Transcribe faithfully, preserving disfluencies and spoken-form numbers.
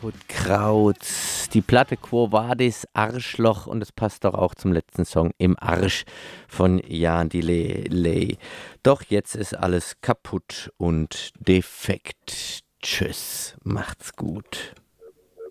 Hartmut Krautz, die Platte Quo Vadis, Arschloch, und es passt doch auch zum letzten Song Im Arsch von Jan Delay. Doch jetzt ist alles kaputt und defekt. Tschüss, macht's gut.